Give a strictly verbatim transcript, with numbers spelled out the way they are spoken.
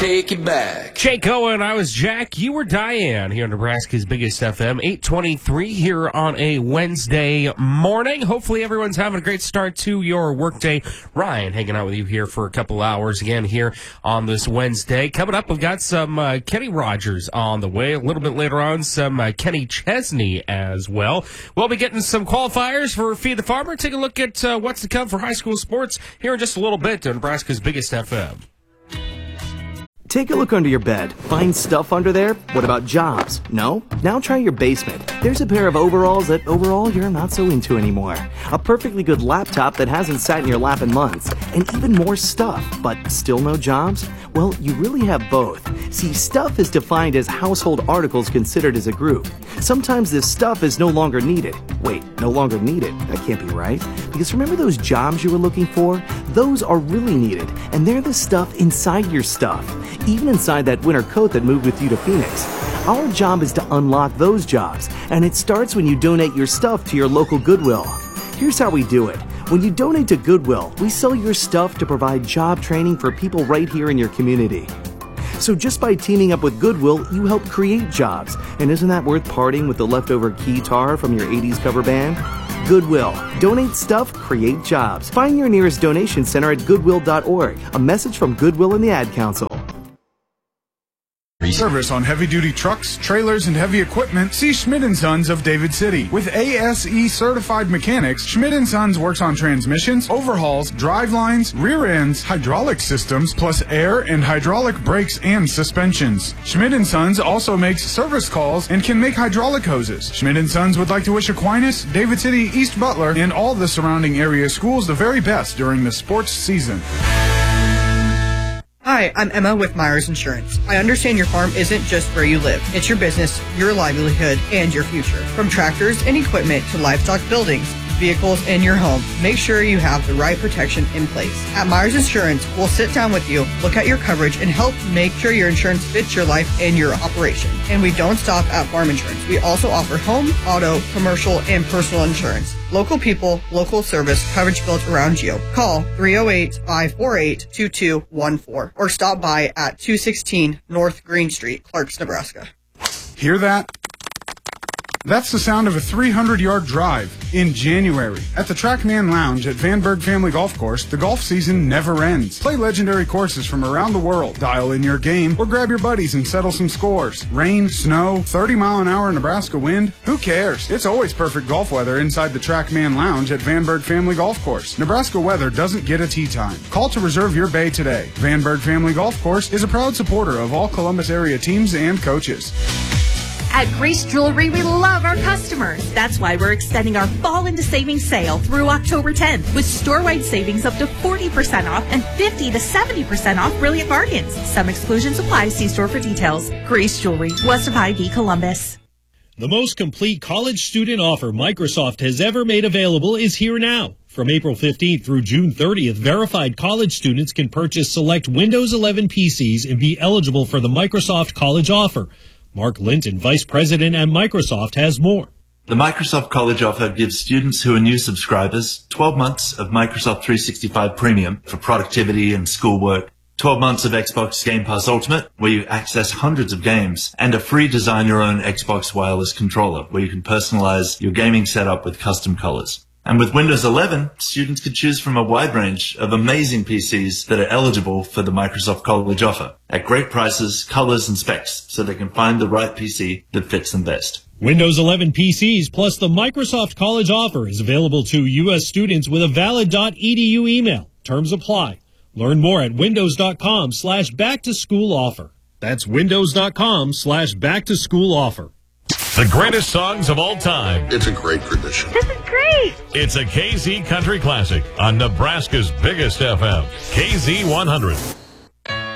take it back. Jake Owen, I was Jack, you were Diane here on Nebraska's Biggest F M, eight twenty-three here on a Wednesday morning. Hopefully everyone's having a great start to your workday. Ryan hanging out with you here for a couple hours again here on this Wednesday. Coming up, we've got some uh, Kenny Rogers on the way. A little bit later on, some uh, Kenny Chesney as well. We'll be getting some qualifiers for Feed the Farmer. Take a look at uh, what's to come for high school sports here in just a little bit on Nebraska's Biggest F M. Take a look under your bed. Find stuff under there? What about jobs? No? Now try your basement. There's a pair of overalls that overall you're not so into anymore. A perfectly good laptop that hasn't sat in your lap in months. And even more stuff, but still no jobs? Well, you really have both. See, stuff is defined as household articles considered as a group. Sometimes this stuff is no longer needed. Wait, no longer needed? That can't be right. Because remember those jobs you were looking for? Those are really needed, and they're the stuff inside your stuff. Even inside that winter coat that moved with you to Phoenix. Our job is to unlock those jobs, and it starts when you donate your stuff to your local Goodwill. Here's how we do it. When you donate to Goodwill, we sell your stuff to provide job training for people right here in your community. So just by teaming up with Goodwill, you help create jobs. And isn't that worth parting with the leftover guitar from your eighties cover band? Goodwill. Donate stuff, create jobs. Find your nearest donation center at goodwill dot org. A message from Goodwill and the Ad Council. Service on heavy-duty trucks, trailers, and heavy equipment. See Schmidt and Sons of David City. With A S E certified mechanics, Schmidt and Sons works on transmissions, overhauls, drive lines, rear ends, hydraulic systems, plus air and hydraulic brakes and suspensions. Schmidt and Sons also makes service calls and can make hydraulic hoses. Schmidt and Sons would like to wish Aquinas, David City, East Butler, and all the surrounding area schools the very best during the sports season. Hi, I'm Emma with Myers Insurance. I understand your farm isn't just where you live. It's your business, your livelihood, and your future. From tractors and equipment to livestock buildings, vehicles, and your home, make sure you have the right protection in place. At Myers Insurance, we'll sit down with you, look at your coverage, and help make sure your insurance fits your life and your operation. And we don't stop at farm insurance. We also offer home, auto, commercial, and personal insurance. Local people, local service, coverage built around you. Call three oh eight, five four eight, two two one four or stop by at two sixteen North Green Street, Clarks, Nebraska. Hear that? That's the sound of a three hundred yard drive in January. At the Trackman Lounge at Vanberg Family Golf Course, the golf season never ends. Play legendary courses from around the world, dial in your game, or grab your buddies and settle some scores. Rain, snow, thirty mile an hour Nebraska wind, who cares? It's always perfect golf weather inside the Trackman Lounge at Vanberg Family Golf Course. Nebraska weather doesn't get a tee time. Call to reserve your bay today. Vanberg Family Golf Course is a proud supporter of all Columbus area teams and coaches. At Grace Jewelry, we love our customers. That's why we're extending our Fall into Savings sale through October tenth with store-wide savings up to forty percent off and fifty to seventy percent off brilliant bargains. Some exclusions apply. See store for details. Grace Jewelry, west of Hy-Vee, Columbus. The most complete college student offer Microsoft has ever made available is here now. From April fifteenth through June thirtieth, verified college students can purchase select Windows eleven P Cs and be eligible for the Microsoft College offer. Mark Linton, Vice President at Microsoft, has more. The Microsoft College offer gives students who are new subscribers twelve months of Microsoft three sixty-five Premium for productivity and schoolwork, twelve months of Xbox Game Pass Ultimate, where you access hundreds of games, and a free design your own Xbox wireless controller, where you can personalize your gaming setup with custom colors. And with Windows eleven, students could choose from a wide range of amazing P Cs that are eligible for the Microsoft College offer at great prices, colors, and specs, so they can find the right P C that fits them best. Windows eleven P Cs plus the Microsoft College offer is available to U S students with a valid .edu email. Terms apply. Learn more at windows.com slash back to school offer. That's windows.com slash back to school offer. The greatest songs of all time. It's a great tradition. This is great. It's a K Z Country Classic on Nebraska's Biggest F M, K Z one hundred.